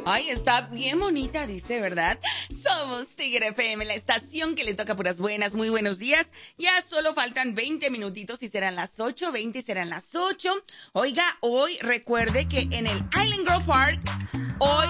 Ay, está bien bonita, dice, ¿verdad? Somos Tigre FM, la estación que le toca puras buenas. Muy buenos días. Ya solo faltan 20 minutitos y serán las 8:20 y serán las 8. Oiga, hoy recuerde que en el Island Grove Park, hoy